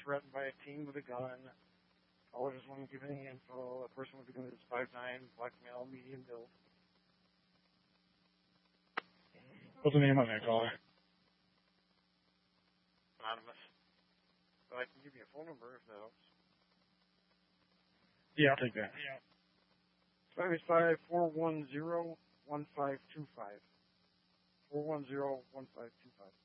threatened by a teen with a gun. Caller just won't give any info. A person with a gun is 5'9", black male, medium build. What's the name on that caller? Anonymous. But I can give you a phone number if that helps. Yeah, I'll take that. 585-410-1525. 410-1525.